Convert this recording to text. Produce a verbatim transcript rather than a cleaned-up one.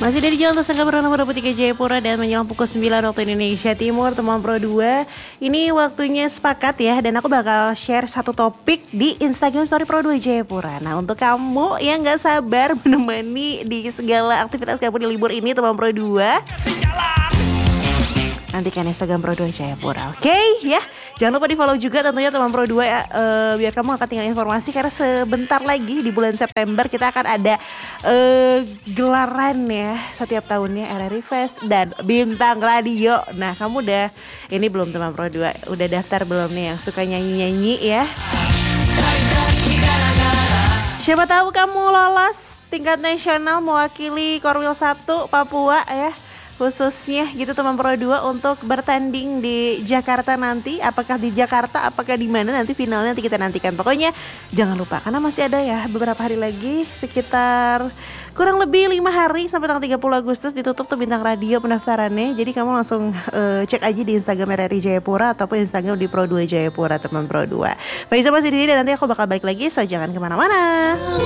Masih dari Jalan Tersangka Bernama Pro tiga Jayapura dan menjelang pukul sembilan waktu Indonesia Timur, teman Pro dua. Ini waktunya sepakat ya, dan aku bakal share satu topik di Instagram Story Pro dua Jayapura. Nah, untuk kamu yang gak sabar menemani di segala aktivitas kamu di libur ini, teman Pro dua, nantikan Instagram Pro dua Jayapura, oke okay? Ya, jangan lupa di follow juga tentunya teman Pro dua ya, uh, biar kamu akan tinggal informasi karena sebentar lagi di bulan September kita akan ada uh, gelaran ya setiap tahunnya R R I Fest dan Bintang Radio. Nah, kamu udah ini belum teman Pro dua, udah daftar belum nih yang suka nyanyi-nyanyi ya? Siapa tahu kamu lolos tingkat nasional mewakili Korwil satu Papua ya, khususnya gitu teman Pro dua untuk bertanding di Jakarta nanti. Apakah di Jakarta, apakah di mana nanti finalnya nanti kita nantikan. Pokoknya jangan lupa karena masih ada ya beberapa hari lagi, sekitar kurang lebih lima hari sampai tanggal tiga puluh Agustus ditutup tuh Bintang Radio pendaftarannya. Jadi kamu langsung uh, cek aja di Instagram R R I Jayapura ataupun Instagram di Pro dua Jayapura teman Pro dua. Faiza masih di sini dan nanti aku bakal balik lagi, so jangan kemana-mana.